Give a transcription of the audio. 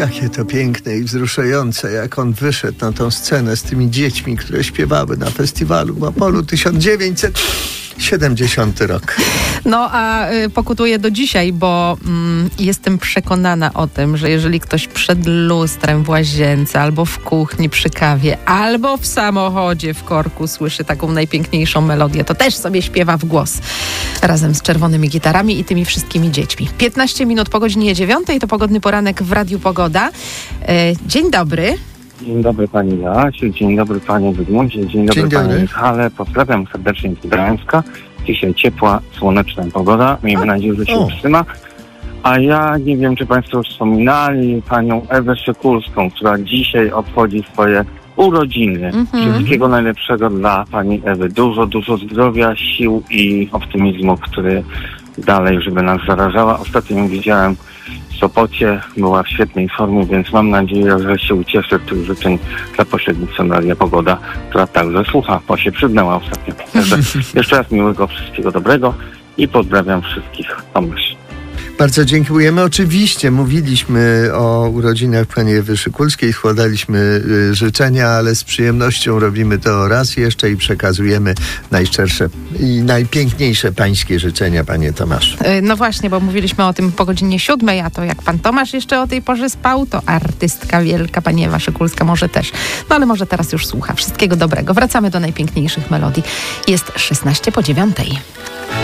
Jakie to piękne i wzruszające, jak on wyszedł na tą scenę z tymi dziećmi, które śpiewały na festiwalu w Opolu 1970 rok. No a pokutuję do dzisiaj, bo jestem przekonana o tym, że jeżeli ktoś przed lustrem w łazience, albo w kuchni przy kawie, albo w samochodzie w korku słyszy taką najpiękniejszą melodię, to też sobie śpiewa w głos razem z czerwonymi gitarami i tymi wszystkimi dziećmi. 15 minut po godzinie 9 to pogodny poranek w Radiu Pogoda. Dzień dobry. Dzień dobry pani Joasiu, dzień dobry panie Zygmuncie, dzień dobry panie Michale. Pozdrawiam serdecznie z Gdańska. Dzisiaj ciepła, słoneczna pogoda. Miejmy nadzieję, że się utrzyma. A ja nie wiem, czy państwo już wspominali panią Ewę Szykulską, która dzisiaj obchodzi swoje urodziny. Wszystkiego najlepszego dla pani Ewy. Dużo zdrowia, sił i optymizmu, który dalej, żeby nas zarażała. Ostatnio ją widziałem w Sopocie, była w świetnej formie, więc mam nadzieję, że się ucieszy tych życzeń za pośrednictwem Radia Pogoda, która także słucha, bo się przyznała ostatnio. Także jeszcze raz miłego, wszystkiego dobrego i pozdrawiam wszystkich. Tomasz. Bardzo dziękujemy. Oczywiście mówiliśmy o urodzinach pani Ewy Szykulskiej, składaliśmy życzenia, ale z przyjemnością robimy to raz jeszcze i przekazujemy najszczersze i najpiękniejsze pańskie życzenia, panie Tomaszu. No właśnie, bo mówiliśmy o tym po godzinie 7, a to jak pan Tomasz jeszcze o tej porze spał, to artystka wielka, pani Ewa Szykulska może też. No ale może teraz już słucha. Wszystkiego dobrego. Wracamy do najpiękniejszych melodii. Jest 16 po 9.